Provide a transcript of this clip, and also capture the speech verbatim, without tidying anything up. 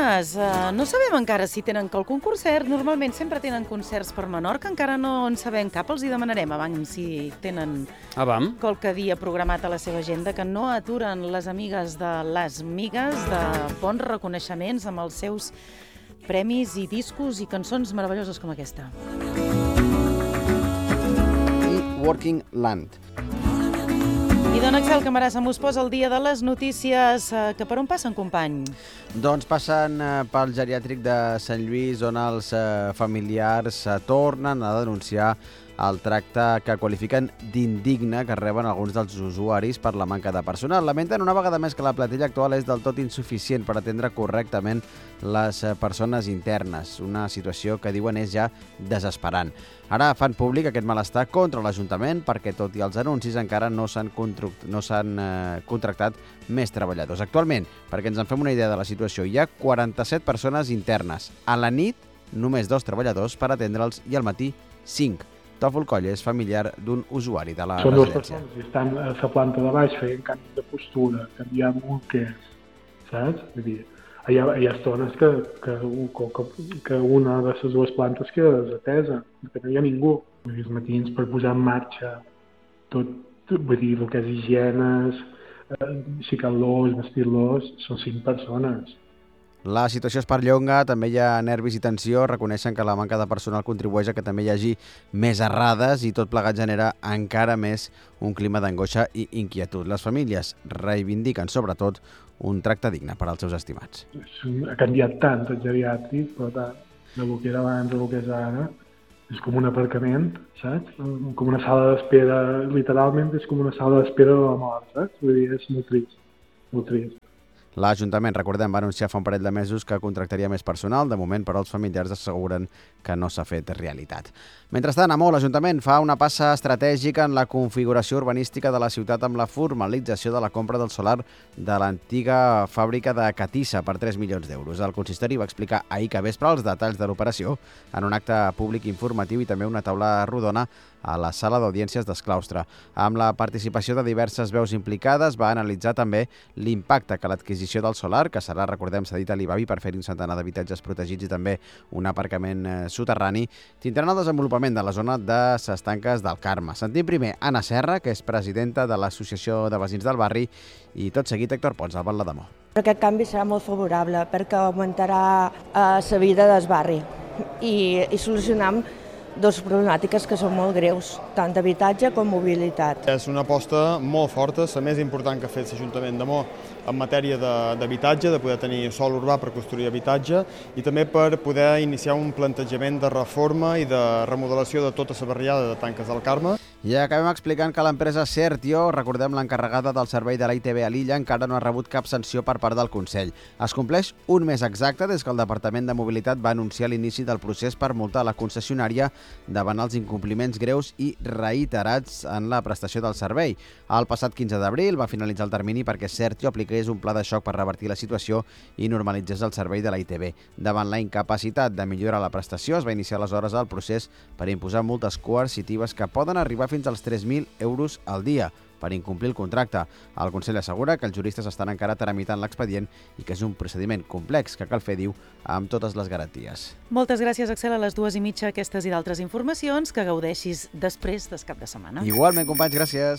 dones. Uh, no sabem encara si tenen qualcun concert. Normalment sempre tenen concerts per Menorca. Encara no en sabem cap. Els hi demanarem abans si tenen ah, qualque dia programat a la seva agenda, que no aturen les amigues de les migues de bons reconeixements amb els seus premis i discos i cançons meravelloses com aquesta. I Working Land. I don Axel Camarasa us posa el dia de les notícies, eh, que per on passen, company? Doncs passen eh, pel geriàtric de Sant Lluís, on els eh, familiars eh, tornen a denunciar el tracte que qualifiquen d'indigne que reben alguns dels usuaris per la manca de personal. Lamenten una vegada més que la plantilla actual és del tot insuficient per atendre correctament les persones internes, una situació que diuen és ja desesperant. Ara fan públic aquest malestar contra l'Ajuntament perquè, tot i els anuncis, encara no s'han no s'han eh, contractat més treballadors. Actualment, perquè ens en fem una idea de la situació, hi ha quaranta-set persones internes. A la nit, només dos treballadors per atendre'ls i al matí, cinc. Tòfol Coll és familiar d'un usuari de la Són dues residència. persones i estan a la planta de baix fent canvis de postura, canviant bolquers, saps? Vull dir, hi ha, hi ha estones que, que, que, que una de les dues plantes queda desatesa, que no hi ha ningú. Vull dir, els matins per posar en marxa tot, vull dir, el que és higienes, aixecar-los, vestir-los, són cinc persones. La situació es perllonga, també hi ha nervis i tensió, reconeixen que la manca de personal contribueix a que també hi hagi més errades i tot plegat genera encara més un clima d'angoixa i inquietud. Les famílies reivindiquen sobretot un tracte digne per als seus estimats. Ha canviat tant el geriàtric, però tant, del que era abans o el que és ara, és com un aparcament, saps? Com una sala d'espera, literalment és com una sala d'espera de la mort, saps? Vull dir, és molt trist, molt trist. L'Ajuntament, recordem, va anunciar fa un parell de mesos que contractaria més personal. De moment, però, els familiars asseguren que no s'ha fet realitat. Mentrestant, a Mó, l'Ajuntament fa una passa estratègica en la configuració urbanística de la ciutat amb la formalització de la compra del solar de l'antiga fàbrica de Catissa per tres milions d'euros. El consistori va explicar ahir que vespre els detalls de l'operació en un acte públic informatiu i també una taula rodona a la sala d'audiències d'Esclaustre. Amb la participació de diverses veus implicades, va analitzar també l'impacte que l'adquisició del solar, que serà, recordem, cedit a l'Ibavi per fer-hi un centenar d'habitatges protegits i també un aparcament soterrani, tindran el desenvolupament de la zona de ses Tanques del Carme. Sentim primer Anna Serra, que és presidenta de l'Associació de Veïns del Barri, i tot seguit Héctor Pons, al Batlle de Mó. Aquest canvi serà molt favorable perquè augmentarà la eh, vida del barri i, i solucionam dues problemàtiques que són molt greus, tant d'habitatge com mobilitat. És una aposta molt forta, la més important que ha fet l'Ajuntament de Mó en matèria d'habitatge, de, de poder tenir sòl urbà per construir habitatge i també per poder iniciar un plantejament de reforma i de remodelació de tota la barriada de Tanques del Carme. I acabem explicant que l'empresa Certio, recordem l'encarregada del servei de la I T V a l'illa, encara no ha rebut cap sanció per part del Consell. Es compleix un mes exacte des que el Departament de Mobilitat va anunciar l'inici del procés per multar la concessionària davant els incompliments greus i reiterats en la prestació del servei. El passat quinze d'abril va finalitzar el termini perquè Certio apliqués un pla de xoc per revertir la situació i normalitzés el servei de la I T V. Davant la incapacitat de millorar la prestació, es va iniciar aleshores el procés per imposar multes coercitives que poden arribar fins als tres mil euros al dia per incomplir el contracte. El Consell assegura que els juristes estan encara tramitant l'expedient i que és un procediment complex que cal fer, diu, amb totes les garanties. Moltes gràcies, Axel, a les dues i mitja aquestes i d'altres informacions. Que gaudeixis després del cap de setmana. Igualment, companys, gràcies.